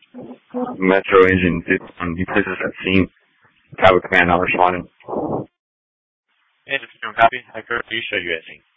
Metro engine on new places I've seen. Tower command not responding. And if you don't copy, I currently show you as seen.